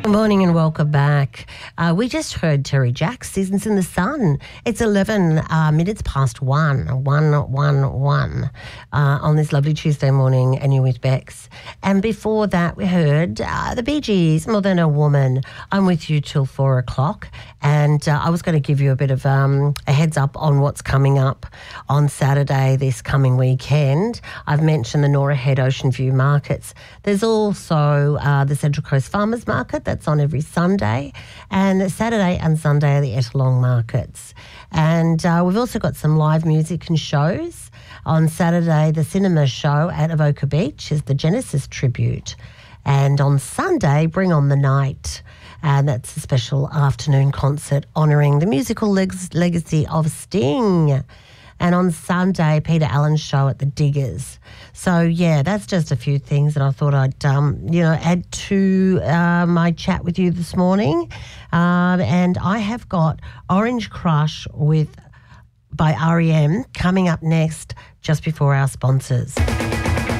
Good morning and welcome back. We just heard Terry Jacks, Seasons in the Sun. It's 11 minutes past 1 on this lovely Tuesday morning, and you're with Bex. And before that, we heard the Bee Gees, More Than a Woman. I'm with you till 4 o'clock. And I was going to give you a bit of a heads up on what's coming up on Saturday this coming weekend. I've mentioned the Nora Head Ocean View markets. There's also the Central Coast Farmers Market. That's on every Sunday. And Saturday and Sunday are the Ettalong markets. And we've also got some live music and shows. On Saturday, the cinema show at Avoca Beach is the Genesis tribute. And on Sunday, Bring On the Night. And that's a special afternoon concert honouring the musical legacy of Sting. And on Sunday, Peter Allen's show at the Diggers. So, yeah, that's just a few things that I thought I'd, add to my chat with you this morning. And I have got Orange Crush by REM coming up next, just before our sponsors.